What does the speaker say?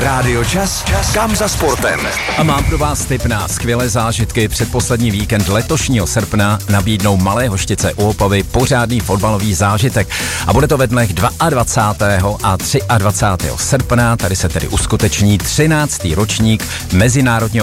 Rádio Čas, kam za sportem. A mám pro vás tip na skvělé zážitky. Předposlední víkend letošního srpna nabídnou Malé Hoštice u Opavy pořádný fotbalový zážitek. A bude to ve dnech 22. a 23. srpna. Tady se tedy uskuteční 13. ročník Mezinárodního